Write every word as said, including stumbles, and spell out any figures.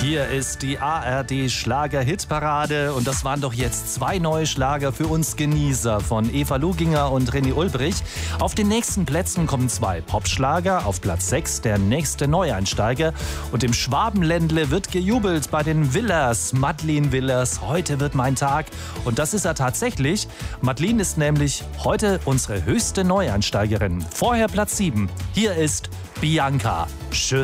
Hier ist die A R D-Schlager-Hitparade und das waren doch jetzt zwei neue Schlager für uns Genießer von Eva Luginger und René Ulbrich. Auf den nächsten Plätzen kommen zwei Popschlager, auf Platz sechs der nächste Neueinsteiger und im Schwabenländle wird gejubelt bei den Willers, Madeleine Willers. Heute wird mein Tag und das ist er tatsächlich. Madeleine ist nämlich heute unsere höchste Neueinsteigerin. Vorher Platz sieben. Hier ist Bianca. Schön.